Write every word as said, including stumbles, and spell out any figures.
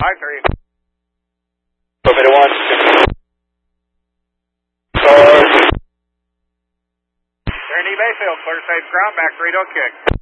Hi, three. Beta one. Randy Mayfield, clear safe ground, back three, don't kick.